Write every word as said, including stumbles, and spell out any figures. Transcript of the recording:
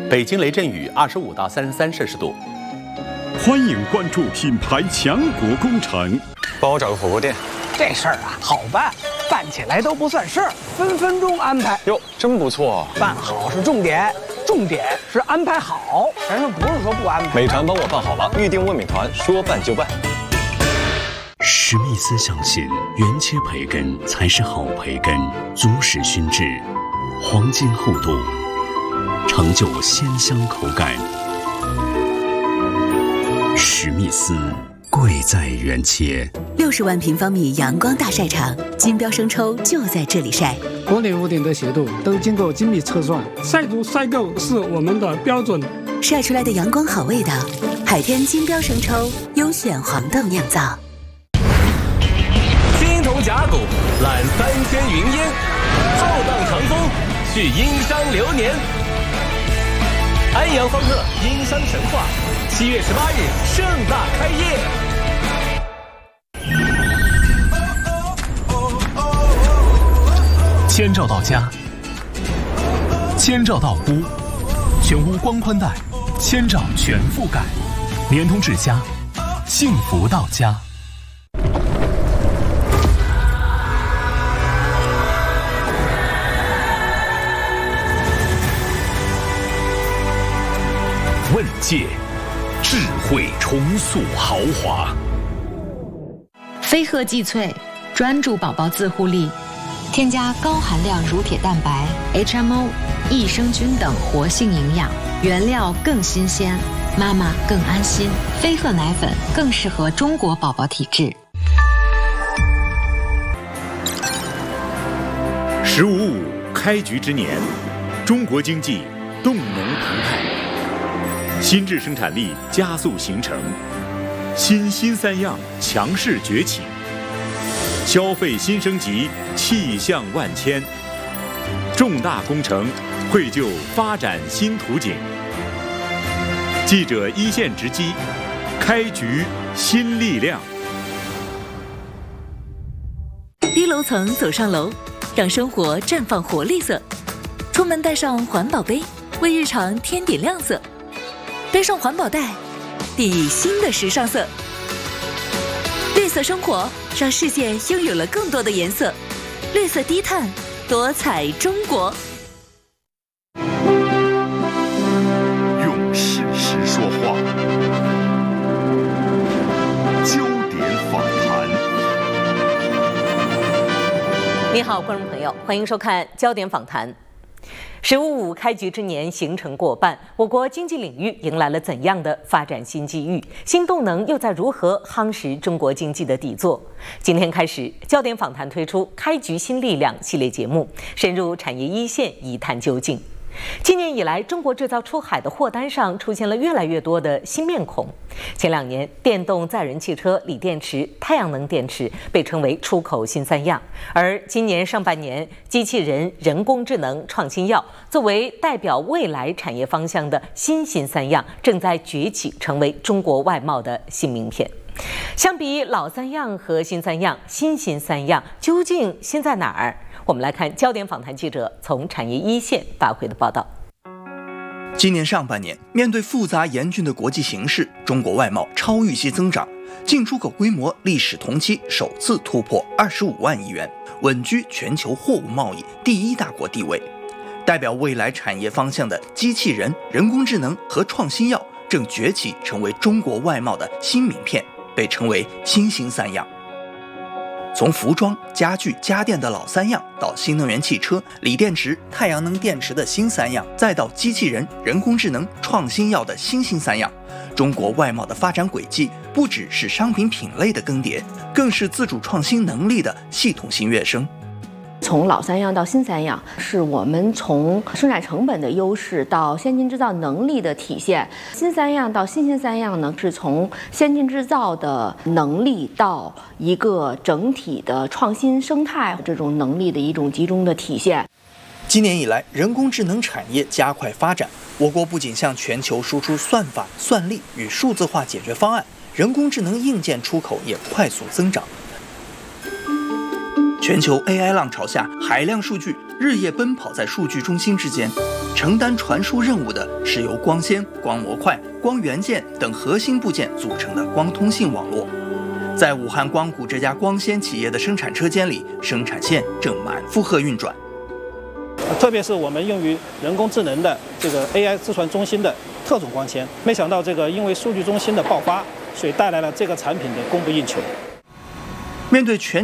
北京雷阵雨二十五到三十三摄氏度。 欢迎关注品牌强国工程。 帮我找个火锅店。 这事儿啊，好办，办起来都不算事儿，分分钟安排。 哟，真不错。 办好是重点，重点是安排好。咱们不是说不安排。 美团帮我办好了，预定问美团，说办就办。 史密斯相信，原切培根才是好培根，足使熏制，黄金厚度，成就鲜香口感。史密斯，贵在原切。 六十万平方米阳光大晒场，金标生抽就在这里晒。 国内屋顶的斜度都经过精密测算，晒足晒够是我们的标准。 晒出来的阳光好味道，海天金标生抽优选黄豆酿造。 青铜甲骨揽三千云烟，浩荡长风续殷商流年。安阳方特殷商神话，七月十八日盛大开业。千兆到家，千兆到屋，全屋光宽带，千兆全覆盖，联通至家，幸福到家。问界，智慧重塑豪华。 飞鹤济萃，专注宝宝自护力，添加高含量乳铁蛋白、H M O、益生菌等活性营养，原料更新鲜，妈妈更安心。飞鹤奶粉更适合中国宝宝体质。 十五五开局之年，中国经济动能澎湃。新质生产力加速形成，新新三样强势崛起，消费新升级，气象万千，重大工程绘就发展新图景。记者一线直击，开局新力量。 低楼层走上楼，让生活绽放活力色。出门带上环保杯，为日常添点亮色。背上环保袋，递新的时尚色。绿色生活让世界拥有了更多的颜色。绿色低碳，多彩中国。 用事实说话，焦点访谈。 你好，观众朋友，欢迎收看焦点访谈。十五五开局之年行程过半，我国经济领域迎来了怎样的发展新机遇？新动能又在如何夯实中国经济的底座？今天开始，焦点访谈推出“开局新力量”系列节目，深入产业一线一探究竟。今年以来，中国制造出海的货单上出现了越来越多的新面孔。前两年，电动载人汽车、锂电池、太阳能电池被称为出口新三样，而今年上半年，机器人、人工智能、创新药作为代表未来产业方向的新新三样，正在崛起，成为中国外贸的新名片。相比老三样和新三样，新新三样究竟新在哪儿？我们来看焦点访谈记者从产业一线发回的报道。 今年上半年，面对复杂严峻的国际形势，中国外贸超预期增长，进出口规模历史同期首次突破二十五万亿元，稳居全球货物贸易第一大国地位。代表未来产业方向的机器人、人工智能和创新药正崛起，成为中国外贸的新名片，被称为新兴三样。从服装、家具、家电的老三样，到新能源汽车、锂电池、太阳能电池的新三样，再到机器人、人工智能、创新药的新兴三样，中国外贸的发展轨迹不只是商品品类的更迭，更是自主创新能力的系统性跃升。 从老三样到新三样，是我们从生产成本的优势到先进制造能力的体现；新三样到新兴三样呢，是从先进制造的能力到一个整体的创新生态这种能力的一种集中的体现。 今年以来，人工智能产业加快发展，我国不仅向全球输出算法、算力与数字化解决方案，人工智能硬件出口也快速增长。全球 A I 浪潮下，海量数据日夜奔跑在数据中心之间， 承担传输任务的是由光纤、光模块、光元件等核心部件组成的光通信网络。在武汉光谷这家光纤企业的生产车间里，生产线正满负荷运转。 特别是我们用于人工智能的这个 A I 自传中心的特种光纤，没想到这个因为数据中心的爆发，所以带来了这个产品的供不应求。 面对全